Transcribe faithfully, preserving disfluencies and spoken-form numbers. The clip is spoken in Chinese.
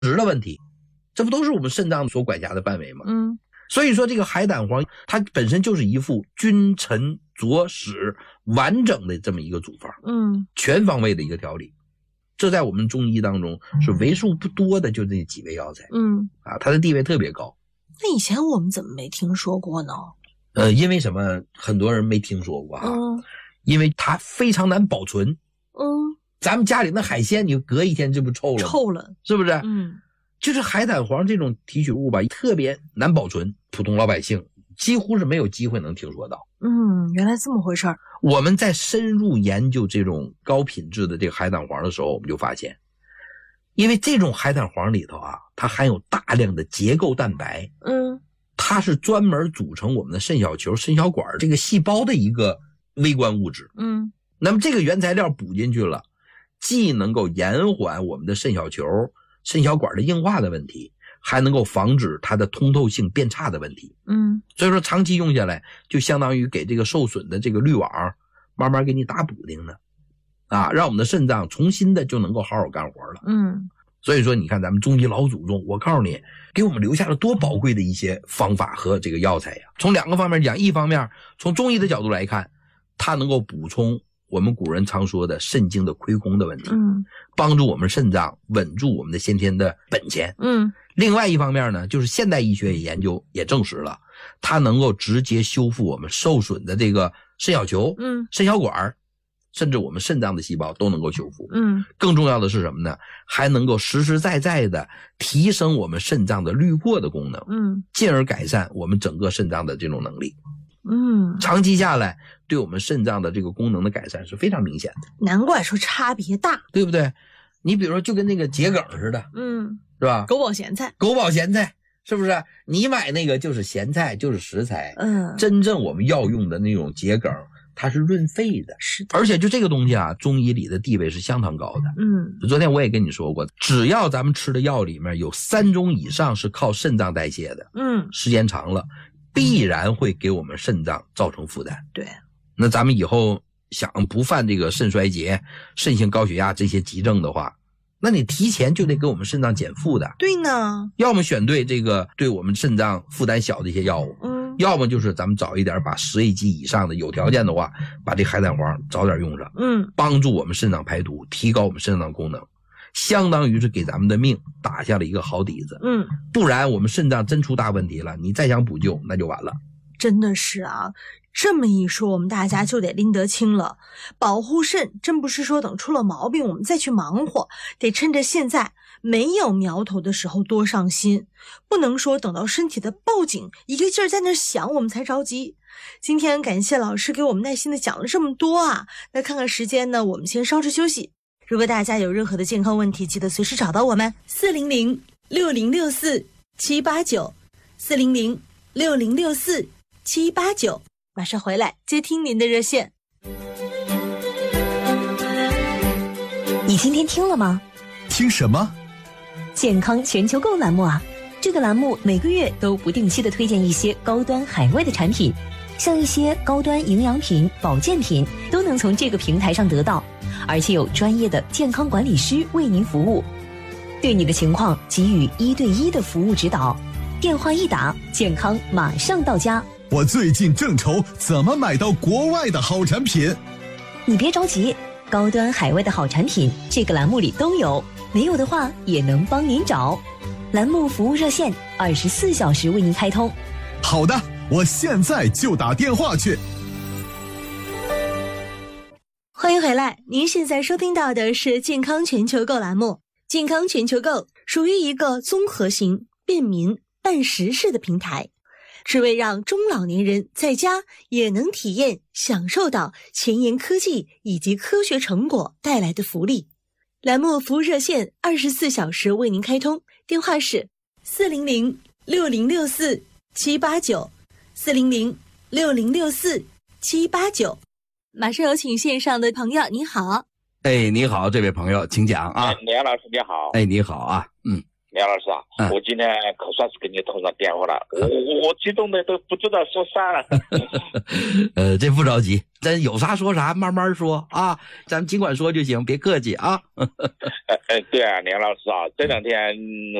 质的问题，这不都是我们肾脏所管辖的范围吗？ 嗯， 所以说这个海胆黄它本身就是一副君臣佐使完整的这么一个组方， 嗯， 全方位的一个调理。这在我们中医当中是为数不多的，就这几味药材。 嗯， 啊，它的地位特别高。 那以前我们怎么没听说过呢？ 呃，因为什么？很多人没听说过啊。 嗯， 因为它非常难保存。 嗯， 咱们家里那海鲜，你隔一天这不臭了吗？ 臭了， 是不是？ 嗯， 就是海胆黄这种提取物吧，特别难保存，普通老百姓几乎是没有机会能听说到。 嗯，原来这么回事儿。 我们在深入研究这种高品质的这个海胆黄的时候，我们就发现，因为这种海胆黄里头啊，它含有大量的结构蛋白， 嗯， 它是专门组成我们的肾小球、肾小管这个细胞的一个微观物质。 嗯， 那么这个原材料补进去了，既能够延缓我们的肾小球、肾小管的硬化的问题，还能够防止它的通透性变差的问题。 嗯， 所以说长期用下来，就相当于给这个受损的这个滤网慢慢给你打补丁呢，啊，让我们的肾脏重新的就能够好好干活了。 嗯， 所以说你看咱们中医老祖宗，我告诉你，给我们留下了多宝贵的一些方法和这个药材呀。从两个方面讲，一方面从中医的角度来看，它能够补充我们古人常说的肾精的亏空的问题， 嗯， 帮助我们肾脏稳住我们的先天的本钱。 嗯， 另外一方面呢，就是现代医学也研究也证实了，它能够直接修复我们受损的这个肾小球、 嗯， 肾小管，甚至我们肾脏的细胞都能够修复。 嗯， 更重要的是什么呢？还能够实实在在的提升我们肾脏的滤过的功能， 嗯， 进而改善我们整个肾脏的这种能力。 嗯， 长期下来，对我们肾脏的这个功能的改善是非常明显的， 难怪说差别大， 对不对？你比如说，就跟那个桔梗似的， 嗯， 是吧？ 狗宝咸菜， 狗宝咸菜是不是？你买那个就是咸菜，就是食材。 嗯， 真正我们要用的那种桔梗，它是润肺的， 是的， 而且就这个东西啊，中医里的地位是相当高的。 嗯， 昨天我也跟你说过，只要咱们吃的药里面有三种以上是靠肾脏代谢的， 嗯， 时间长了，必然会给我们肾脏造成负担。 对， 那咱们以后想不犯这个肾衰竭、肾性高血压这些急症的话，那你提前就得给我们肾脏减负的。 对呢， 要么选对这个对我们肾脏负担小的一些药物， 嗯， 要么就是咱们早一点把十 A 级以上的，有条件的话，把这海胆黄早点用上， 嗯， 帮助我们肾脏排毒，提高我们肾脏功能，相当于是给咱们的命打下了一个好底子。 嗯， 不然我们肾脏真出大问题了，你再想补救那就晚了。 真的是啊，这么一说，我们大家就得拎得清了。保护肾真不是说等出了毛病我们再去忙活，得趁着现在没有苗头的时候多上心，不能说等到身体的报警一个劲儿在那想我们才着急。今天感谢老师给我们耐心的讲了这么多啊，那看看时间呢，我们先稍事休息。如果大家有任何的健康问题，记得随时找到我们四零零六零六四七八九 四零零六零六四七八九，马上回来接听您的热线。 你今天听了吗？ 听什么？ 健康全球购栏目啊！这个栏目每个月都不定期的推荐一些高端海外的产品，像一些高端营养品、保健品都能从这个平台上得到，而且有专业的健康管理师为您服务，对你的情况给予一对一的服务指导。电话一打，健康马上到家。 我最近正愁怎么买到国外的好产品。 你别着急，高端海外的好产品这个栏目里都有，没有的话也能帮您找。栏目服务热线二十四小时为您开通。 好的，我现在就打电话去。 欢迎回来，您现在收听到的是健康全球购栏目。健康全球购属于一个综合型、便民、办实事的平台，只为让中老年人在家也能体验享受到前沿科技以及科学成果带来的福利。栏目服务热线二十四小时为您开通，电话是四零零六零六四七八九 四零零六零六四七八九。马上有请线上的朋友，你好。 哎，你好，这位朋友，请讲啊。 梁老师你好。 哎，你好啊，嗯。 你梁老师啊， 嗯、 我今天可算是给你通上电话了，我我我激动的都不知道说啥了。 呃，这不着急，咱有啥说啥，慢慢说啊，咱们尽管说就行，别客气啊。 呃呃，对啊，梁老师啊，这两天